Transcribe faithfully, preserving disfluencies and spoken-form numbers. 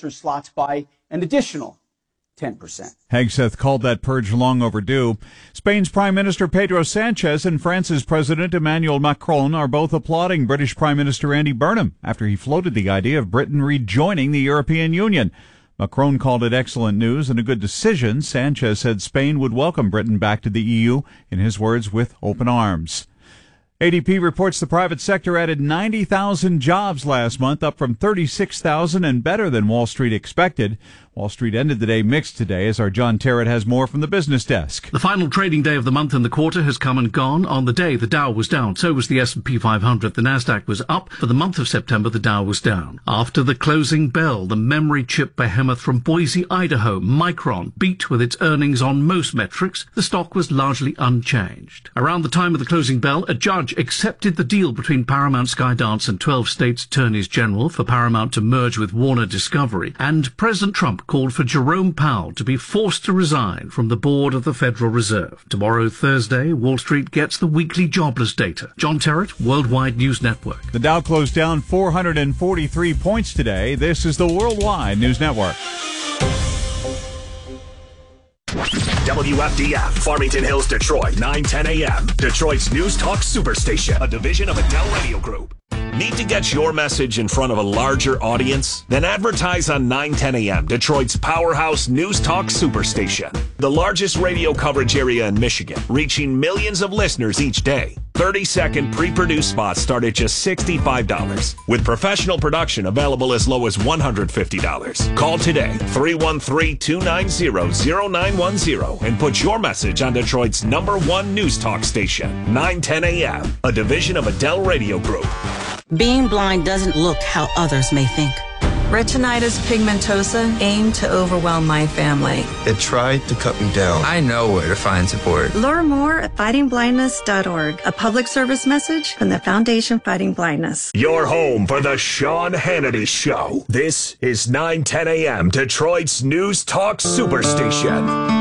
professor slots by an additional ten percent. Hegseth called that purge long overdue. Spain's Prime Minister Pedro Sanchez and France's President Emmanuel Macron are both applauding British Prime Minister Andy Burnham after he floated the idea of Britain rejoining the European Union. Macron called it excellent news and a good decision. Sanchez said Spain would welcome Britain back to the E U, in his words, with open arms. A D P reports the private sector added ninety thousand jobs last month, up from thirty-six thousand and better than Wall Street expected. Wall Street ended the day mixed today, as our John Terrett has more from the business desk. The final trading day of the month and the quarter has come and gone. On the day, the Dow was down. So was the S and P five hundred. The Nasdaq was up. For the month of September, the Dow was down. After the closing bell, the memory chip behemoth from Boise, Idaho, Micron, beat with its earnings on most metrics. The stock was largely unchanged. Around the time of the closing bell, a judge accepted the deal between Paramount, Skydance and twelve states' attorneys general for Paramount to merge with Warner Discovery, and President Trump called for Jerome Powell to be forced to resign from the board of the Federal Reserve. Tomorrow, Thursday, Wall Street gets the weekly jobless data. John Terrett, Worldwide News Network. The Dow closed down four hundred forty-three points today. This is the Worldwide News Network. W F D F, Farmington Hills, Detroit, nine ten a.m. Detroit's News Talk Superstation, a division of Adele Radio Group. Need to get your message in front of a larger audience? Then advertise on nine ten a.m., Detroit's powerhouse News Talk Superstation. The largest radio coverage area in Michigan, reaching millions of listeners each day. thirty-second pre-produced spots start at just sixty-five dollars, with professional production available as low as one hundred fifty dollars. Call today, three one three, two nine zero, zero nine one zero, and put your message on Detroit's number one News Talk station, nine ten a.m., a division of Adele Radio Group. Being blind doesn't look how others may think. Retinitis pigmentosa aimed to overwhelm my family. It tried to cut me down. I know where to find support. Learn more at fighting blindness dot org, a public service message from the Foundation Fighting Blindness. Your home for the Sean Hannity Show. This is nine ten a.m. Detroit's News Talk Superstation.